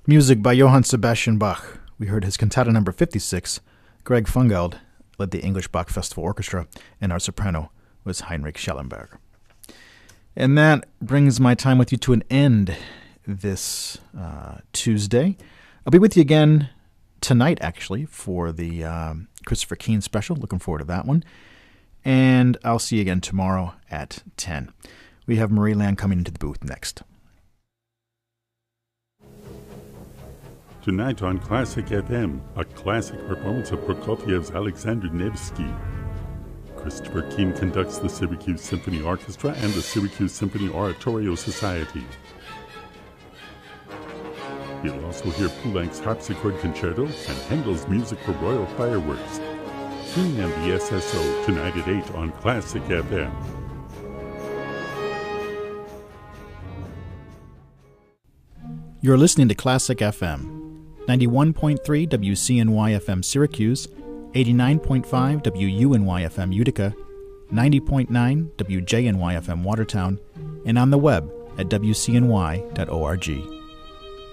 Music by Johann Sebastian Bach. We heard his cantata number 56. Greg Fungeld led the English Bach Festival Orchestra, and our soprano was Heinrich Schellenberg. And that brings my time with you to an end this Tuesday. I'll be with you again tonight, actually, for the Christopher Keane special. Looking forward to that one. And I'll see you again tomorrow at 10. We have Marie Land coming into the booth next. Tonight on Classic FM, a classic performance of Prokofiev's Alexander Nevsky. Christopher Keane conducts the Syracuse Symphony Orchestra and the Syracuse Symphony Oratorio Society. You'll also hear Poulenc's Harpsichord Concerto and Handel's music for Royal Fireworks. Keane and the SSO tonight at 8 on Classic FM. You're listening to Classic FM. 91.3 WCNY FM Syracuse, 89.5 WUNY FM Utica, 90.9 WJNY FM Watertown, and on the web at WCNY.org.